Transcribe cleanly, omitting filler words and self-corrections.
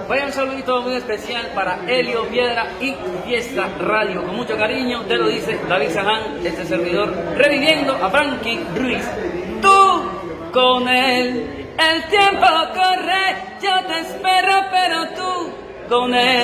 Vaya un saludito muy especial para Helio Piedra y Fiesta Radio. Con mucho cariño, te lo dice David Saján, este servidor, reviviendo a Frankie Ruiz. Tú con él, el tiempo corre, yo te espero, pero tú con él.